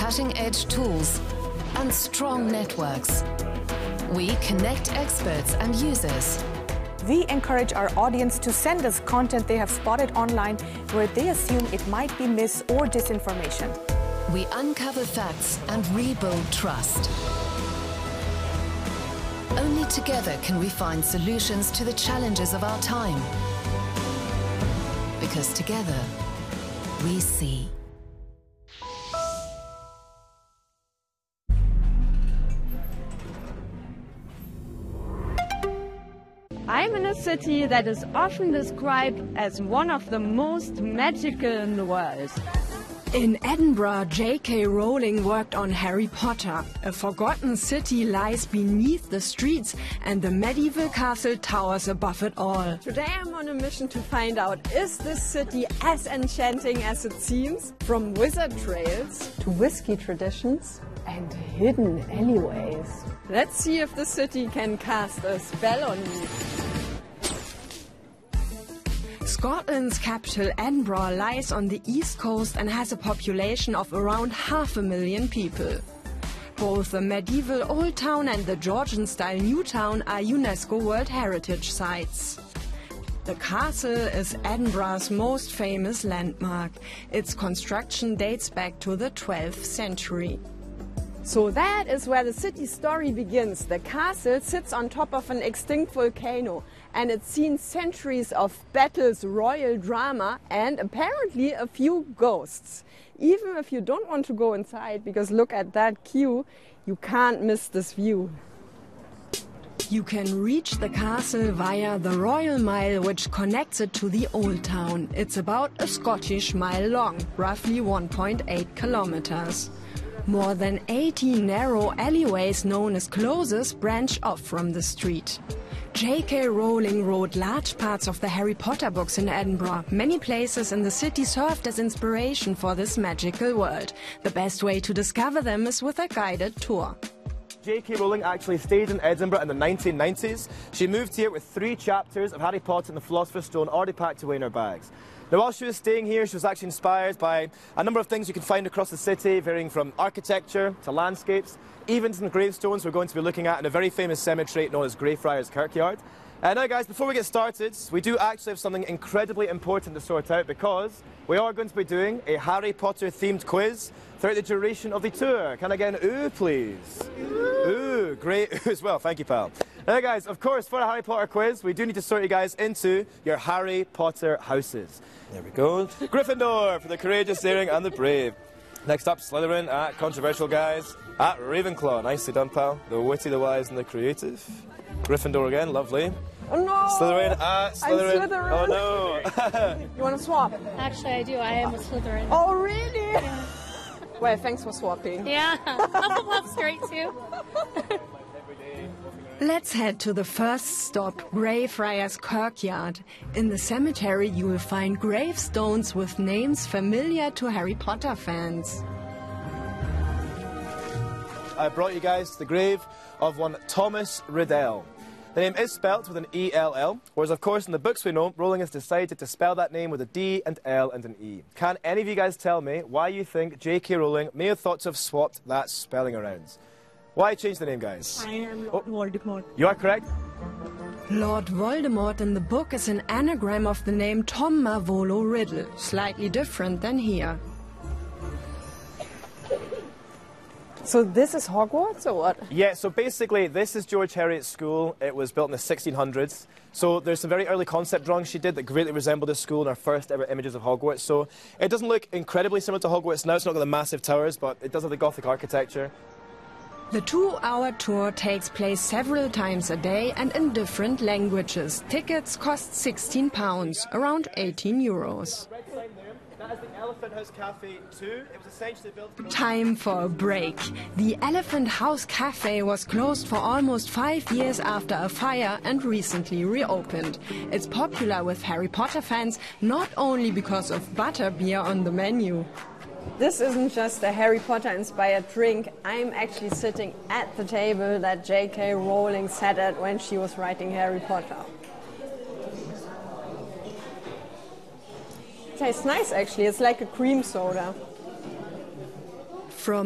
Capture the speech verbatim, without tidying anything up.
cutting-edge tools and strong networks. We connect experts and users. We encourage our audience to send us content they have spotted online where they assume it might be mis- or disinformation. We uncover facts and rebuild trust. Only together can we find solutions to the challenges of our time. Because together, we see. I'm in a city that is often described as one of the most magical in the world. In Edinburgh, J K Rowling worked on Harry Potter. A forgotten city lies beneath the streets and the medieval castle towers above it all. Today I'm on a mission to find out, is this city as enchanting as it seems? From wizard trails to whiskey traditions and hidden alleyways. Let's see if the city can cast a spell on me. Scotland's capital, Edinburgh, lies on the east coast and has a population of around half a million people. Both the medieval Old Town and the Georgian-style New Town are UNESCO World Heritage Sites. The castle is Edinburgh's most famous landmark. Its construction dates back to the twelfth century. So that is where the city's story begins. The castle sits on top of an extinct volcano and it's seen centuries of battles, royal drama and apparently a few ghosts. Even if you don't want to go inside, because look at that queue, you can't miss this view. You can reach the castle via the Royal Mile, which connects it to the Old Town. It's about a Scottish mile long, roughly one point eight kilometers. More than eighty narrow alleyways known as closes branch off from the street. J K Rowling wrote large parts of the Harry Potter books in Edinburgh. Many places in the city served as inspiration for this magical world. The best way to discover them is with a guided tour. J K Rowling actually stayed in Edinburgh in the nineteen nineties. She moved here with three chapters of Harry Potter and the Philosopher's Stone already packed away in her bags. Now, while she was staying here, she was actually inspired by a number of things you can find across the city, varying from architecture to landscapes, even some gravestones we're going to be looking at in a very famous cemetery known as Greyfriars Kirkyard. Uh, now, guys, before we get started, we do actually have something incredibly important to sort out because we are going to be doing a Harry Potter-themed quiz throughout the duration of the tour. Can I get an ooh, please? Ooh, ooh great ooh as well. Thank you, pal. Now, guys, of course, for a Harry Potter quiz, we do need to sort you guys into your Harry Potter houses. There we go. Gryffindor for the courageous, daring, and the brave. Next up, Slytherin at controversial guys. At Ravenclaw, nicely done, pal. The witty, the wise, and the creative. Gryffindor again, lovely. Oh no! Slytherin at Slytherin. I'm Slytherin. Oh no! You want to swap? Actually, I do. I am a Slytherin. Oh really? Yeah. Well, thanks for swapping. Yeah. Hufflepuff's great too. Let's head to the first stop, Greyfriars Kirkyard. In the cemetery you will find gravestones with names familiar to Harry Potter fans. I brought you guys to the grave of one Thomas Riddell. The name is spelt with an E L L, whereas of course in the books we know, Rowling has decided to spell that name with a D and L and an E. Can any of you guys tell me why you think J K Rowling may have thought to have swapped that spelling around? Why change the name, guys? I am Lord oh. Voldemort. You are correct. Lord Voldemort in the book is an anagram of the name Tom Marvolo Riddle, slightly different than here. So this is Hogwarts or what? Yeah, so basically this is George Heriot's school. It was built in the sixteen hundreds. So there's some very early concept drawings she did that greatly resemble this school in our first ever images of Hogwarts. So it doesn't look incredibly similar to Hogwarts now. It's not got the massive towers, but it does have the Gothic architecture. The two-hour tour takes place several times a day and in different languages. Tickets cost sixteen pounds, around eighteen euros. That is the Elephant House Cafe two. It was essentially built... Time for a break. The Elephant House Cafe was closed for almost five years after a fire and recently reopened. It's popular with Harry Potter fans, not only because of butterbeer on the menu. This isn't just a Harry Potter-inspired drink. I'm actually sitting at the table that J K Rowling sat at when she was writing Harry Potter. It tastes nice, actually. It's like a cream soda.